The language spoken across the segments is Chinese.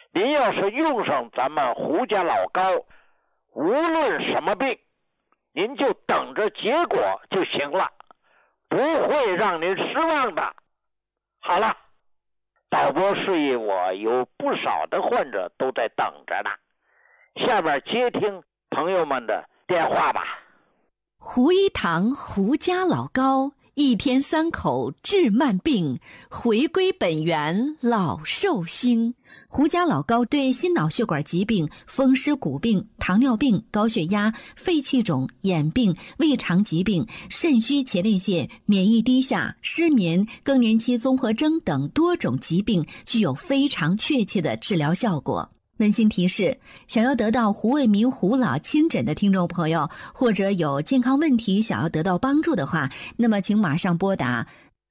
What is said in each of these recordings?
您要是用上咱们胡家老膏，无论什么病，您就等着结果就行了，不会让您失望的。好了，导播示意我有不少的患者都在等着呢，下面接听朋友们的电话吧。 胡一堂胡家老膏，一天3口治慢病，回归本源老寿星。胡家老膏对心脑血管疾病、风湿骨病、糖尿病、高血压、肺气肿、眼病、胃肠疾病、肾虚前列腺、免疫低下、失眠、更年期综合征等多种疾病具有非常确切的治疗效果。温馨提示，想要得到胡卫民胡老亲诊的听众朋友，或者有健康问题想要得到帮助的话，那么请马上拨打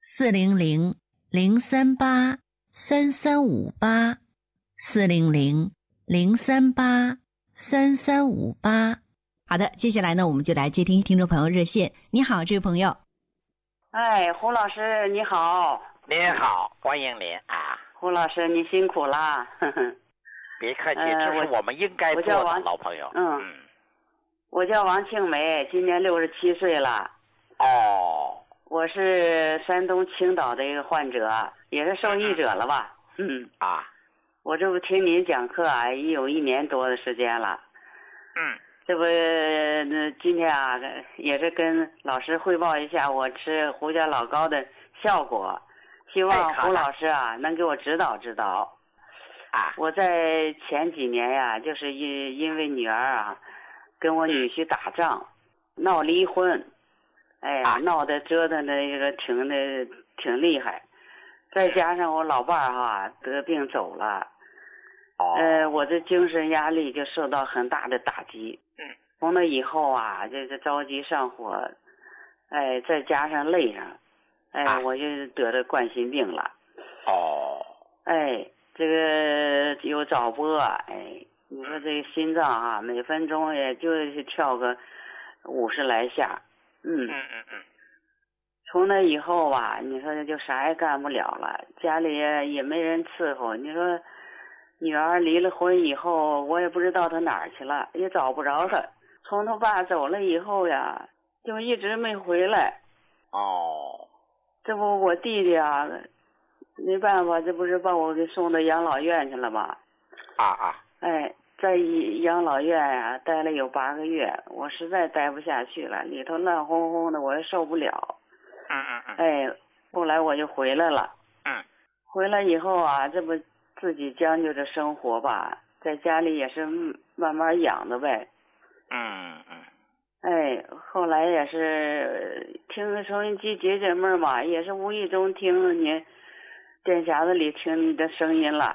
400-038-3358 400-038-3358。好的，接下来呢，我们就来接听听众朋友热线。你好，这位朋友。 哎，胡老师你好。 您好，欢迎您啊。 胡老师你辛苦了。 别客气，这是我们应该做的，老朋友。 我叫王庆梅，今年67岁了。 哦， 我是山东青岛的一个患者，也是受益者了吧？我这不听您讲课啊，已有1年多的时间了。这不今天啊，也是跟老师汇报一下我吃胡家老膏的效果，希望胡老师啊能给我指导指导。我在前几年呀，就是因为女儿啊跟我女婿打仗，闹离婚，闹得折腾的这个挺厉害，再加上我老伴儿哈得病走了，我的精神压力就受到很大的打击。从那以后啊，这个着急上火，再加上累上，我就得了冠心病了。这个有早搏，你说这个心脏啊，每分钟也就是跳个50来下。从那以后吧，你说就啥也干不了了，家里也没人伺候。你说女儿离了婚以后，我也不知道她哪儿去了，也找不着她。从他爸走了以后呀，就一直没回来。这不我弟弟啊，没办法，这不是把我给送到养老院去了吗？在养老院啊待了有8个月，我实在待不下去了，里头乱哄哄的，我也受不了。后来我就回来了。回来以后啊，这不自己将就着生活吧，在家里也是慢慢养的呗。后来也是听收音机解解闷嘛，也是无意中听您电匣子里听你的声音了。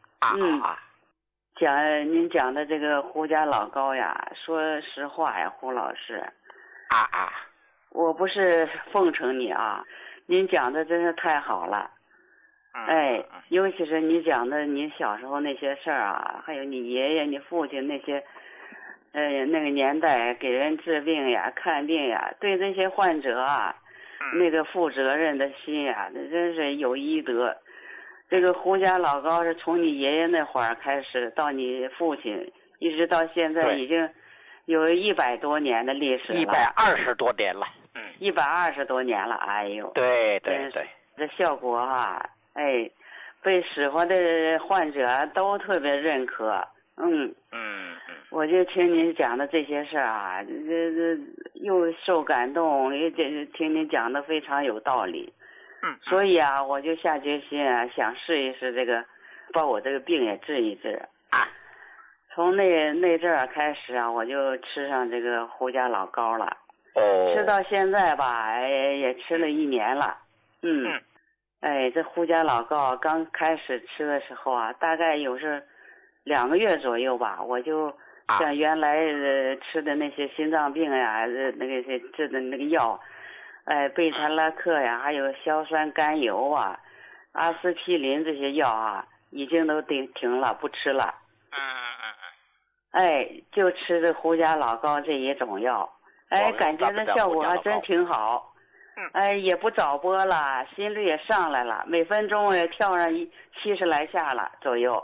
您讲的这个胡家老膏呀，说实话呀，胡老师我不是奉承你啊，您讲的真是太好了。尤其是你讲的你小时候那些事儿啊，还有你爷爷你父亲那些那个年代给人治病呀看病呀，对这些患者啊那个负责任的心呀，那真是有医德。这个胡家老膏是从你爷爷那会儿开始到你父亲，一直到现在已经有100多年的历史了 ，120多年了 ，120多年了。哎呦， 对， 这效果啊，被使唤的患者都特别认可。我就听您讲的这些事儿啊，这又受感动，也听您讲的非常有道理。所以啊，我就下决心啊，想试一试这个，把我这个病也治一治。从那阵儿开始啊，我就吃上这个胡家老膏了。吃到现在吧，也吃了1年了。这胡家老膏刚开始吃的时候啊，大概有是2个月左右吧，我就像原来吃的那些心脏病呀，那个治的那个药，贝塔拉克呀，还有硝酸甘油啊，阿司匹林这些药啊，已经都停了，不吃了。就吃这胡家老膏这一种药，感觉这效果还真挺好。也不早播了，心率也上来了，每分钟也跳上70来下了左右。